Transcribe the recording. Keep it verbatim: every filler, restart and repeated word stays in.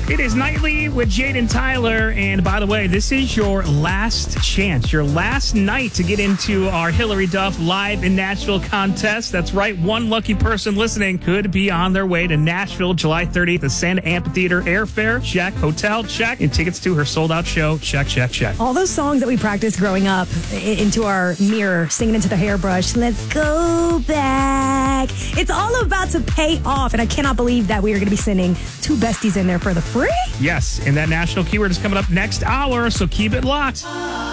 It is Nightly with Jade and Tyler. And by the way, this is your last chance, your last night to get into our Hillary Duff Live in Nashville contest. That's right. One lucky person listening could be on their way to Nashville July thirtieth, the Sand Amphitheater. Airfare, check. Hotel, check. And tickets to her sold-out show, check, check, check. All those songs that we practiced growing up i- into our mirror, singing into the hairbrush. Let's go back. It's all about to pay off. And I cannot believe that we are going to be sending two besties in there for the free. Yes, and that national keyword is coming up next hour, so keep it locked.